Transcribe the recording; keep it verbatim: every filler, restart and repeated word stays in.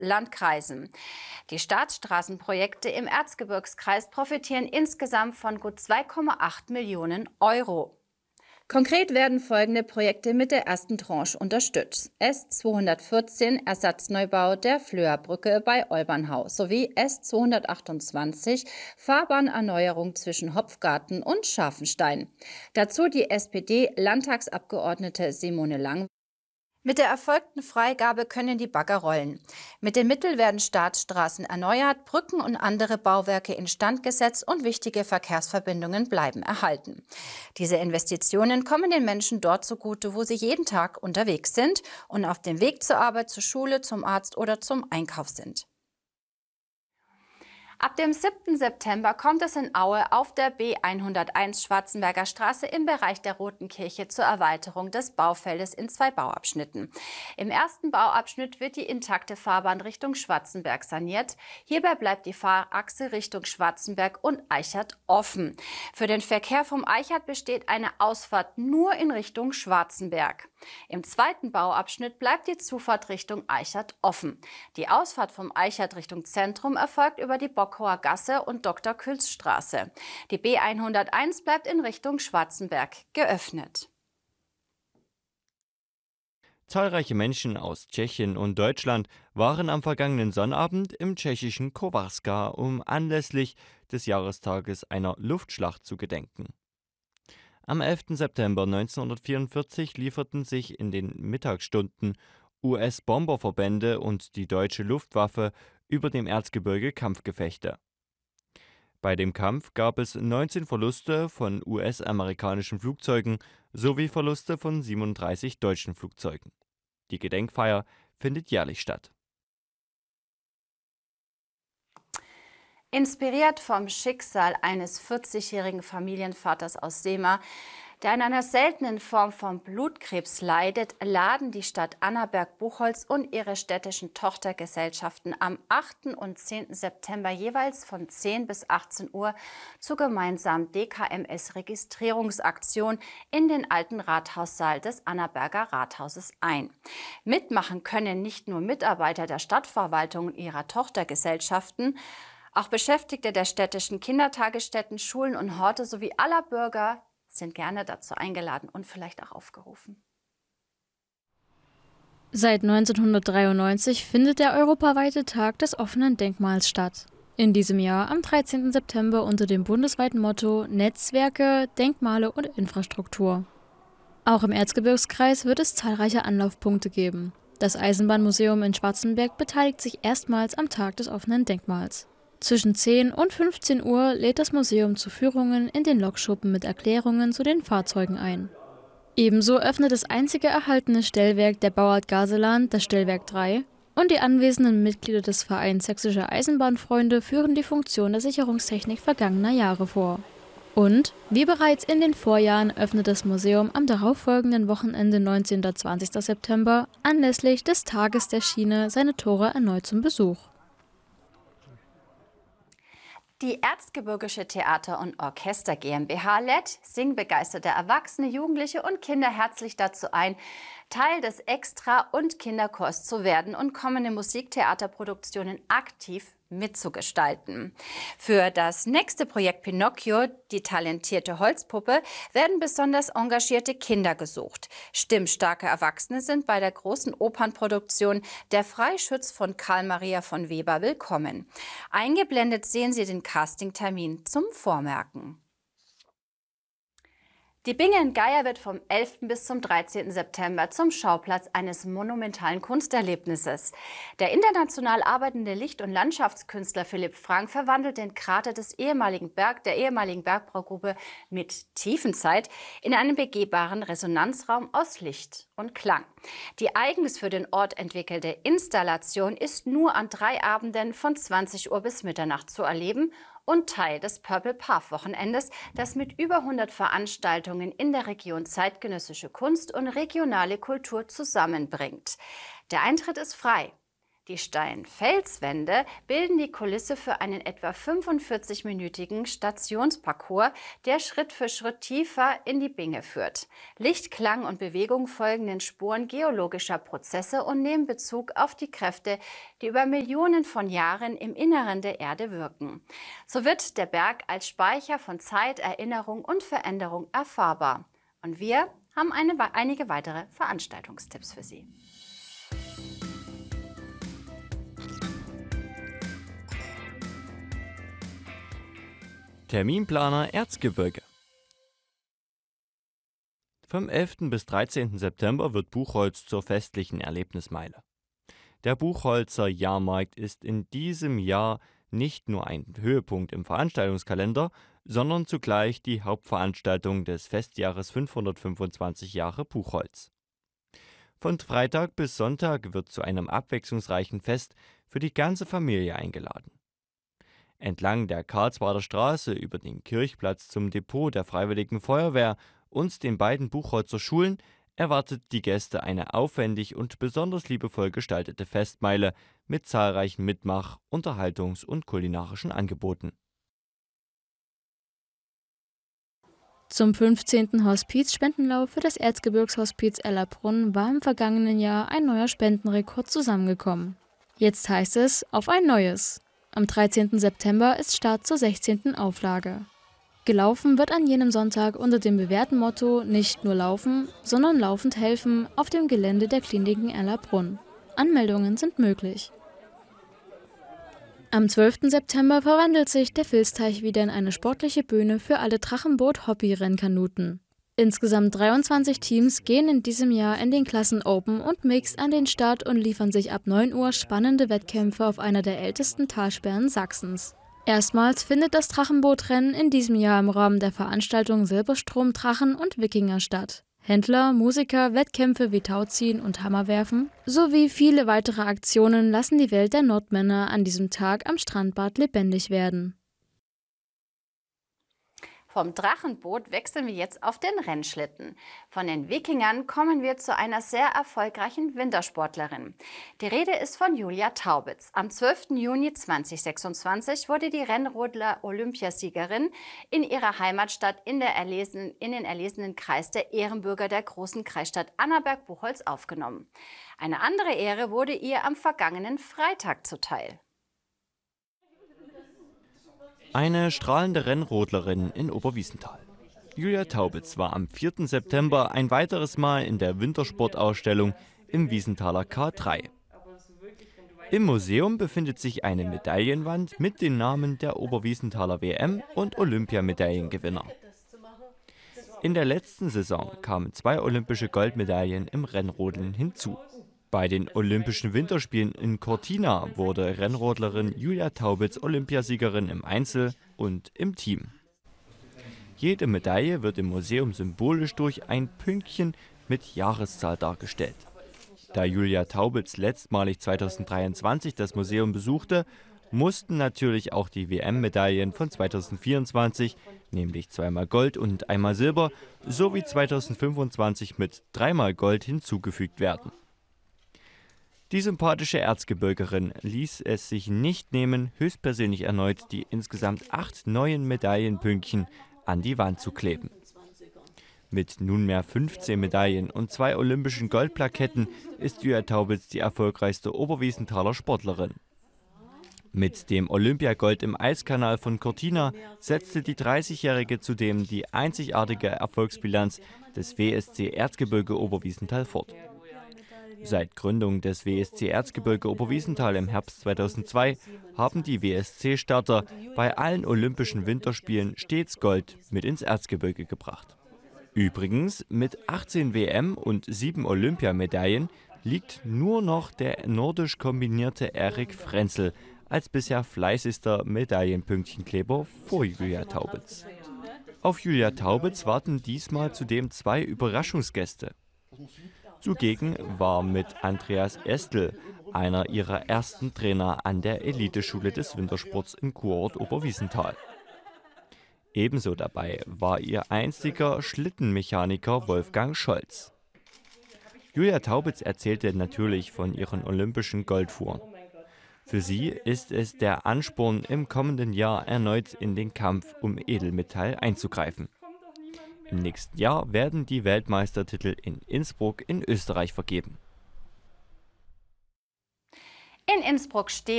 Landkreisen. Die Staatsstraßenprojekte im Erzgebirgskreis profitieren insgesamt von gut zwei Komma acht Millionen Euro. Konkret werden folgende Projekte mit der ersten Tranche unterstützt. S zweihundertvierzehn Ersatzneubau der Flöerbrücke bei Olbernhau sowie S zweihundertachtundzwanzig Fahrbahnerneuerung zwischen Hopfgarten und Scharfenstein. Dazu die S P D-Landtagsabgeordnete Simone Lang. Mit der erfolgten Freigabe können die Bagger rollen. Mit den Mitteln werden Staatsstraßen erneuert, Brücken und andere Bauwerke instand gesetzt und wichtige Verkehrsverbindungen bleiben erhalten. Diese Investitionen kommen den Menschen dort zugute, wo sie jeden Tag unterwegs sind und auf dem Weg zur Arbeit, zur Schule, zum Arzt oder zum Einkauf sind. Ab dem siebten September kommt es in Aue auf der B hunderteins Schwarzenberger Straße im Bereich der Roten Kirche zur Erweiterung des Baufeldes in zwei Bauabschnitten. Im ersten Bauabschnitt wird die intakte Fahrbahn Richtung Schwarzenberg saniert. Hierbei bleibt die Fahrachse Richtung Schwarzenberg und Eichert offen. Für den Verkehr vom Eichert besteht eine Ausfahrt nur in Richtung Schwarzenberg. Im zweiten Bauabschnitt bleibt die Zufahrt Richtung Eichert offen. Die Ausfahrt vom Eichert Richtung Zentrum erfolgt über die Bockhauer Gasse und Doktor Külz Straße. Die B hunderteins bleibt in Richtung Schwarzenberg geöffnet. Zahlreiche Menschen aus Tschechien und Deutschland waren am vergangenen Sonnabend im tschechischen Kowarska, um anlässlich des Jahrestages einer Luftschlacht zu gedenken. Am elften September neunzehnhundertvierundvierzig lieferten sich in den Mittagsstunden U S-Bomberverbände und die deutsche Luftwaffe über dem Erzgebirge Kampfgefechte. Bei dem Kampf gab es neunzehn Verluste von U S-amerikanischen Flugzeugen sowie Verluste von siebenunddreißig deutschen Flugzeugen. Die Gedenkfeier findet jährlich statt. Inspiriert vom Schicksal eines vierzigjährigen Familienvaters aus Sehma, der an einer seltenen Form von Blutkrebs leidet, laden die Stadt Annaberg-Buchholz und ihre städtischen Tochtergesellschaften am achten und zehnten September jeweils von zehn bis achtzehn Uhr zur gemeinsamen D K M S-Registrierungsaktion in den alten Rathaussaal des Annaberger Rathauses ein. Mitmachen können nicht nur Mitarbeiter der Stadtverwaltung und ihrer Tochtergesellschaften, auch Beschäftigte der städtischen Kindertagesstätten, Schulen und Horte sowie aller Bürger sind gerne dazu eingeladen und vielleicht auch aufgerufen. Seit neunzehnhundertdreiundneunzig findet der europaweite Tag des offenen Denkmals statt. In diesem Jahr am dreizehnten September unter dem bundesweiten Motto Netzwerke, Denkmale und Infrastruktur. Auch im Erzgebirgskreis wird es zahlreiche Anlaufpunkte geben. Das Eisenbahnmuseum in Schwarzenberg beteiligt sich erstmals am Tag des offenen Denkmals. Zwischen zehn und fünfzehn Uhr lädt das Museum zu Führungen in den Lokschuppen mit Erklärungen zu den Fahrzeugen ein. Ebenso öffnet das einzige erhaltene Stellwerk der Bauart Garseland, das Stellwerk drei, und die anwesenden Mitglieder des Vereins Sächsische Eisenbahnfreunde führen die Funktion der Sicherungstechnik vergangener Jahre vor. Und, wie bereits in den Vorjahren, öffnet das Museum am darauffolgenden Wochenende neunzehnten und zwanzigsten September anlässlich des Tages der Schiene seine Tore erneut zum Besuch. Die Erzgebirgische Theater- und Orchester GmbH lädt singbegeisterte Erwachsene, Jugendliche und Kinder herzlich dazu ein, Teil des Extra- und Kinderchors zu werden und kommende Musiktheaterproduktionen aktiv mitzugestalten. Für das nächste Projekt Pinocchio, die talentierte Holzpuppe, werden besonders engagierte Kinder gesucht. Stimmstarke Erwachsene sind bei der großen Opernproduktion Der Freischütz von Karl Maria von Weber willkommen. Eingeblendet sehen Sie den Castingtermin zum Vormerken. Die Binge in Geier wird vom elften bis zum dreizehnten September zum Schauplatz eines monumentalen Kunsterlebnisses. Der international arbeitende Licht- und Landschaftskünstler Philipp Frank verwandelt den Krater des ehemaligen Berg, der ehemaligen Bergbaugrube mit Tiefenzeit in einen begehbaren Resonanzraum aus Licht und Klang. Die eigens für den Ort entwickelte Installation ist nur an drei Abenden von zwanzig Uhr bis Mitternacht zu erleben und Teil des Purple Path Wochenendes, das mit über hundert Veranstaltungen in der Region zeitgenössische Kunst und regionale Kultur zusammenbringt. Der Eintritt ist frei. Die steilen Felswände bilden die Kulisse für einen etwa fünfundvierzig-minütigen Stationsparcours, der Schritt für Schritt tiefer in die Binge führt. Licht, Klang und Bewegung folgen den Spuren geologischer Prozesse und nehmen Bezug auf die Kräfte, die über Millionen von Jahren im Inneren der Erde wirken. So wird der Berg als Speicher von Zeit, Erinnerung und Veränderung erfahrbar. Und wir haben eine, einige weitere Veranstaltungstipps für Sie. Terminplaner Erzgebirge. Vom elften bis dreizehnten September wird Buchholz zur festlichen Erlebnismeile. Der Buchholzer Jahrmarkt ist in diesem Jahr nicht nur ein Höhepunkt im Veranstaltungskalender, sondern zugleich die Hauptveranstaltung des Festjahres fünfhundertfünfundzwanzig Jahre Buchholz. Von Freitag bis Sonntag wird zu einem abwechslungsreichen Fest für die ganze Familie eingeladen. Entlang der Karlsbader Straße über den Kirchplatz zum Depot der Freiwilligen Feuerwehr und den beiden Buchholzer Schulen erwartet die Gäste eine aufwendig und besonders liebevoll gestaltete Festmeile mit zahlreichen Mitmach-, Unterhaltungs- und kulinarischen Angeboten. Zum fünfzehnten Hospiz-Spendenlauf für das Erzgebirgshospiz Ellerbrunn war im vergangenen Jahr ein neuer Spendenrekord zusammengekommen. Jetzt heißt es auf ein neues. Am dreizehnten September ist Start zur sechzehnten Auflage. Gelaufen wird an jenem Sonntag unter dem bewährten Motto nicht nur laufen, sondern laufend helfen auf dem Gelände der Kliniken Ellerbrunn. Anmeldungen sind möglich. Am zwölften September verwandelt sich der Vilsteich wieder in eine sportliche Bühne für alle Drachenboot-Hobby-Rennkanuten. Insgesamt dreiundzwanzig Teams gehen in diesem Jahr in den Klassen Open und Mixed an den Start und liefern sich ab neun Uhr spannende Wettkämpfe auf einer der ältesten Talsperren Sachsens. Erstmals findet das Drachenbootrennen in diesem Jahr im Rahmen der Veranstaltung Silberstrom, Drachen und Wikinger statt. Händler, Musiker, Wettkämpfe wie Tauziehen und Hammerwerfen sowie viele weitere Aktionen lassen die Welt der Nordmänner an diesem Tag am Strandbad lebendig werden. Vom Drachenboot wechseln wir jetzt auf den Rennschlitten. Von den Wikingern kommen wir zu einer sehr erfolgreichen Wintersportlerin. Die Rede ist von Julia Taubitz. Am zwölften Juni zweitausendsechsundzwanzig wurde die Rennrodler-Olympiasiegerin in ihrer Heimatstadt in, der erlesen, in den erlesenen Kreis der Ehrenbürger der großen Kreisstadt Annaberg-Buchholz aufgenommen. Eine andere Ehre wurde ihr am vergangenen Freitag zuteil. Eine strahlende Rennrodlerin in Oberwiesenthal. Julia Taubitz war am vierten September ein weiteres Mal in der Wintersportausstellung im Wiesenthaler K drei. Im Museum befindet sich eine Medaillenwand mit den Namen der Oberwiesenthaler W M- und Olympiamedaillengewinner. In der letzten Saison kamen zwei olympische Goldmedaillen im Rennrodeln hinzu. Bei den Olympischen Winterspielen in Cortina wurde Rennrodlerin Julia Taubitz Olympiasiegerin im Einzel und im Team. Jede Medaille wird im Museum symbolisch durch ein Pünktchen mit Jahreszahl dargestellt. Da Julia Taubitz letztmalig zweitausenddreiundzwanzig das Museum besuchte, mussten natürlich auch die W M-Medaillen von zweitausendvierundzwanzig, nämlich zweimal Gold und einmal Silber, sowie zweitausendfünfundzwanzig mit dreimal Gold hinzugefügt werden. Die sympathische Erzgebirgerin ließ es sich nicht nehmen, höchstpersönlich erneut die insgesamt acht neuen Medaillenpünktchen an die Wand zu kleben. Mit nunmehr fünfzehn Medaillen und zwei olympischen Goldplaketten ist Julia Taubitz die erfolgreichste Oberwiesenthaler Sportlerin. Mit dem Olympiagold im Eiskanal von Cortina setzte die dreißigjährige zudem die einzigartige Erfolgsbilanz des W S C Erzgebirge Oberwiesenthal fort. Seit Gründung des W S C Erzgebirge Oberwiesenthal im Herbst zweitausendzwei haben die W S C-Starter bei allen Olympischen Winterspielen stets Gold mit ins Erzgebirge gebracht. Übrigens, mit achtzehn W M- und sieben Olympiamedaillen liegt nur noch der nordisch kombinierte Erik Frenzel als bisher fleißigster Medaillenpünktchenkleber vor Julia Taubitz. Auf Julia Taubitz warten diesmal zudem zwei Überraschungsgäste. Zugegen war mit Andreas Estl, einer ihrer ersten Trainer an der Eliteschule des Wintersports im Kurort Oberwiesenthal. Ebenso dabei war ihr einstiger Schlittenmechaniker Wolfgang Scholz. Julia Taubitz erzählte natürlich von ihren olympischen Goldfuhren. Für sie ist es der Ansporn, im kommenden Jahr erneut in den Kampf um Edelmetall einzugreifen. Im nächsten Jahr werden die Weltmeistertitel in Innsbruck in Österreich vergeben. In Innsbruck steht